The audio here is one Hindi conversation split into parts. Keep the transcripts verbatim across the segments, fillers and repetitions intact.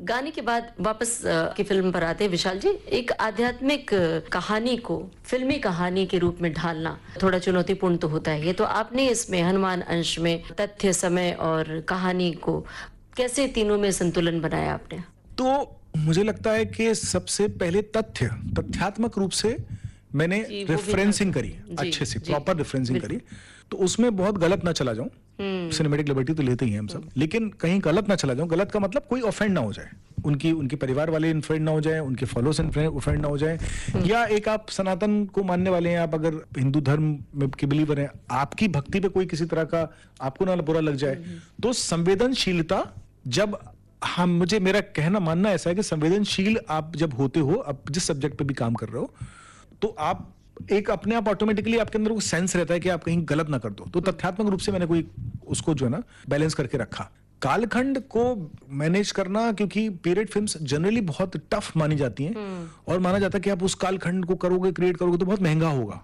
गाने के बाद वापस अ, की फिल्म पर आते हैं विशाल जी। एक आध्यात्मिक अ, कहानी को फिल्मी कहानी के रूप में ढालना थोड़ा चुनौतीपूर्ण तो होता है। ये तो आपने इसमें हनुमान अंश में तथ्य, समय और कहानी को कैसे तीनों में संतुलन बनाया आपने? तो मुझे लगता है कि सबसे पहले तथ्य तथ्यात्मक रूप से मैंने जी, वो भी रेफरेंसिंग था। करी जी, अच्छे से, जी, प्रॉपर रेफरेंसिंग बिल्कुल। करी, तो उसमें बहुत गलत ना चला जाऊं। सिनेमैटिक लिबर्टी तो लेते ही हैं हम सब, लेकिन कहीं गलत ना चला जाऊं। गलत का मतलब कोई ऑफेंड ना हो जाए, उनकी उनके परिवार वाले ऑफेंड ना हो जाए, उनके फॉलोअर्स ऑफेंड ना हो जाए, या एक आप सनातन को मानने वाले हैं, आप अगर हिंदू धर्म में के बिलीवर हैं, आपकी भक्ति पे कोई किसी तरह का आपको ना बुरा लग जाए, तो संवेदनशीलता जब हम मुझे मेरा कहना मानना ऐसा है कि संवेदनशील आप जब होते हो, आप जिस सब्जेक्ट पे भी काम कर रहे हो, तो आप एक अपने आप ऑटोमेटिकली आपके अंदर वो सेंस रहता है कि आप कहीं गलत ना कर दो। तो तथ्यात्मक रूप से मैंने कोई उसको जो है ना बैलेंस करके रखा। कालखंड को मैनेज करना, क्योंकि पीरियड फिल्म्स जनरली बहुत टफ मानी जाती हैं और माना जाता है कि आप उस कालखंड को करोगे, क्रिएट करोगे तो बहुत महंगा होगा,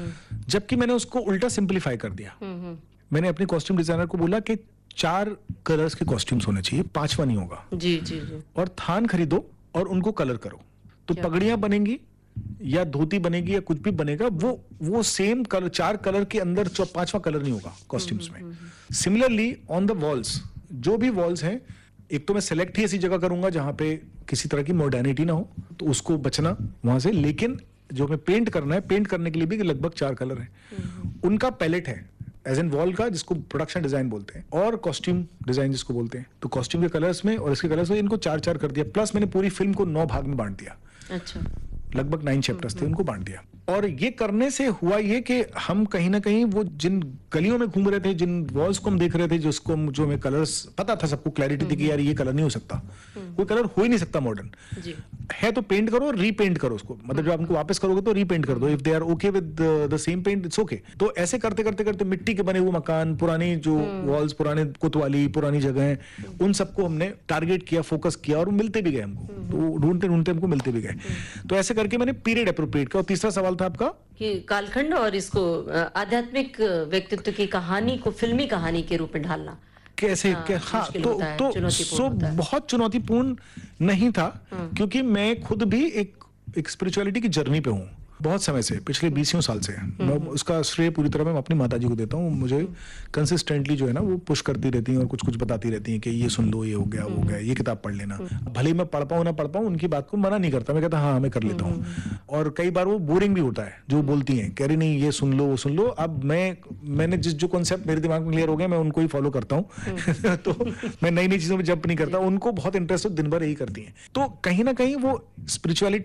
जबकि मैंने उसको उल्टा सिंप्लीफाई कर दिया। मैंने अपने कॉस्ट्यूम डिजाइनर को बोला कि चार कलर्स के कॉस्ट्यूम्स होने चाहिए, पांचवा नहीं होगा। जी जी जी। और थान खरीदो और उनको कलर करो, तो पगड़ियां बनेंगी या धोती बनेगी या कुछ भी बनेगा, वो वो सेम कलर, चार कलर के अंदर जो पांचवा कलर नहीं होगा कॉस्ट्यूम्स में। सिमिलरली ऑन द वॉल्स, जो भी वॉल्स हैं, एक तो मैं सेलेक्ट ही ऐसी जगह करूंगा जहां पे किसी तरह की मॉडर्निटी ना हो, तो उसको बचना वहां से। लेकिन जो मैं पेंट करना है, पेंट करने के लिए भी लगभग चार कलर हैं, उनका पैलेट है, एज एन वॉल का, जिसको प्रोडक्शन डिजाइन बोलते हैं, और कॉस्ट्यूम डिजाइन जिसको बोलते हैं। तो कॉस्ट्यूम के कलर्स में और इसके कलर्स में इनको चार चार कर दिया, प्लस मैंने पूरी फिल्म को नौ भाग में बांट दिया। अच्छा। लगभग नाइन चैप्टर्स थे, उनको बांट दिया। और ये करने से हुआ ये कि हम कहीं ना कहीं वो जिन गलियों में घूम रहे थे, जिन वॉल्स को हम देख रहे थे, जिसको हम जो हमें कलर्स पता था, सबको क्लैरिटी थी कि यार ये कलर नहीं हो सकता, कोई कलर हो ही नहीं सकता मॉडर्न है, तो पेंट करो, रीपेंट करो उसको, मतलब जब आपको वापस करोगे तो रीपेंट कर दो, if they are okay with the same paint it's okay. तो ऐसे करते करते करते मिट्टी के बने हुए मकान, पुरानी जो वॉल्स, पुराने कोतवाली, पुरानी जगह, उन सबको हमने टारगेट किया, फोकस किया, और मिलते भी गए हमको, तो ढूंढते ढूंढते हमको मिलते भी गए। तो ऐसे करके मैंने पीरियड अप्रोप्रिएट किया। और तीसरा सवाल था आपका कि कालखंड और इसको अ, आध्यात्मिक व्यक्तित्व की कहानी को फिल्मी कहानी के रूप में ढालना कैसे, हाँ, क्या, हाँ, मुश्किल तो होता है, तो चुनौतीपूर्ण सो होता है। बहुत चुनौतीपूर्ण नहीं था, क्योंकि मैं खुद भी एक एक स्पिरिचुअलिटी की जर्नी पे हूँ बहुत समय से, पिछले बीसियों साल से। मैं उसका श्रेय पूरी तरह मैं अपनी माता जी को देता हूँ। मुझे कंसिस्टेंटली जो है ना वो पुश करती रहती हैं और कुछ कुछ बताती रहती हैं कि ये सुन लो, ये हो गया, वो हो गया, ये किताब पढ़ लेना। भले ही मैं पढ़ पाऊँ ना पढ़ पाऊँ, उनकी बात को मना नहीं करता, मैं कहता हाँ मैं कर लेता हूँ। और कई बार वो बोरिंग भी होता है जो बोलती हैं, कह रही नहीं ये सुन लो, वो सुन लो। अब मैं मैंने जिस जो कॉन्सेप्ट मेरे दिमाग में क्लियर हो गया, मैं उनको ही फॉलो करता हूँ। तो मैं नई नई चीजों में जंप नहीं करता, उनको बहुत इंटरेस्ट हो, दिन भर यही करती हैं। तो कहीं ना कहीं वो स्पिरिचुअलिटी